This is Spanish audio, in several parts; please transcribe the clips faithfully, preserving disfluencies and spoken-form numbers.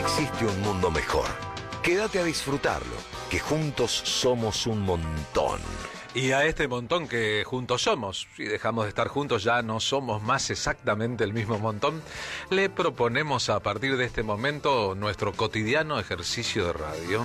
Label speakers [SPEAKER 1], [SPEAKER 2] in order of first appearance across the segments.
[SPEAKER 1] existe un mundo mejor. Quédate a disfrutarlo, que juntos somos un montón.
[SPEAKER 2] Y a este montón que juntos somos, si dejamos de estar juntos ya no somos más exactamente el mismo montón, le proponemos a partir de este momento nuestro cotidiano ejercicio de radio.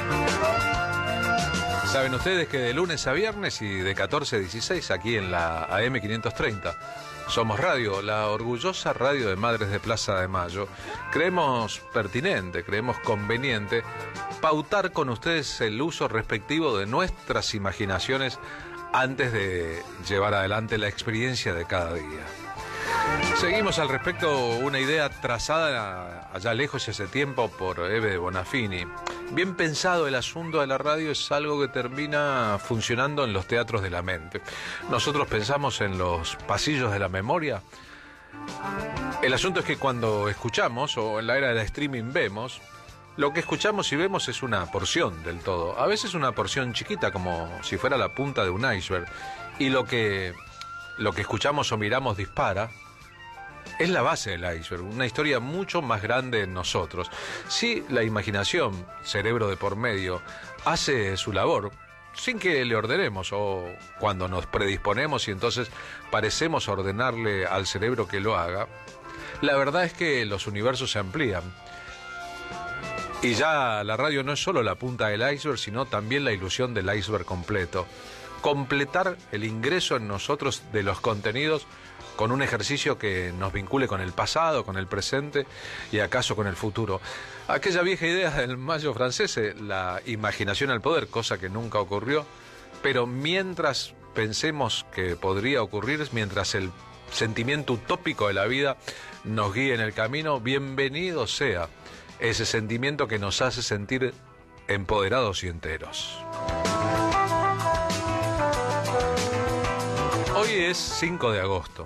[SPEAKER 2] Saben ustedes que de lunes a viernes y de catorce a dieciséis aquí en la A M quinientos treinta, Somos Radio, la orgullosa radio de Madres de Plaza de Mayo, creemos pertinente, creemos conveniente pautar con ustedes el uso respectivo de nuestras imaginaciones antes de llevar adelante la experiencia de cada día. Seguimos al respecto una idea trazada allá lejos y hace tiempo por Eve de Bonafini. Bien pensado el asunto de la radio es algo que termina funcionando en los teatros de la mente. Nosotros pensamos en los pasillos de la memoria. El asunto es que cuando escuchamos, o en la era del streaming vemos, lo que escuchamos y vemos es una porción del todo. A veces una porción chiquita, como si fuera la punta de un iceberg. Y lo que, lo que escuchamos o miramos dispara es la base del iceberg, una historia mucho más grande en nosotros. Si la imaginación, cerebro de por medio, hace su labor sin que le ordenemos, o cuando nos predisponemos y entonces parecemos ordenarle al cerebro que lo haga, la verdad es que los universos se amplían. Y ya la radio no es solo la punta del iceberg, sino también la ilusión del iceberg completo. Completar el ingreso en nosotros de los contenidos con un ejercicio que nos vincule con el pasado, con el presente y acaso con el futuro. Aquella vieja idea del Mayo francés, la imaginación al poder, cosa que nunca ocurrió, pero mientras pensemos que podría ocurrir, mientras el sentimiento utópico de la vida nos guíe en el camino, bienvenido sea ese sentimiento que nos hace sentir empoderados y enteros. Hoy es cinco de agosto.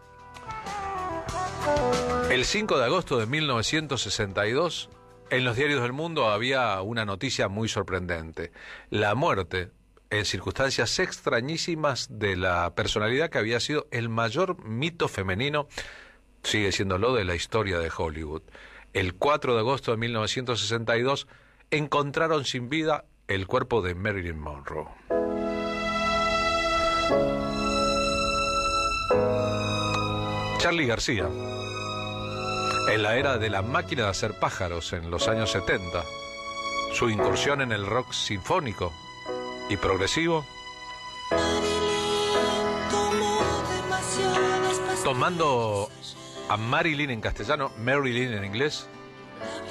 [SPEAKER 2] El cinco de agosto de mil novecientos sesenta y dos, en los diarios del mundo había una noticia muy sorprendente. La muerte, en circunstancias extrañísimas, de la personalidad que había sido el mayor mito femenino, sigue siéndolo, de la historia de Hollywood. El cuatro de agosto de mil novecientos sesenta y dos, encontraron sin vida el cuerpo de Marilyn Monroe. Charly García, en la era de la máquina de hacer pájaros en los años setenta, su incursión en el rock sinfónico y progresivo, tomando a Marilyn en castellano, Marilyn en inglés,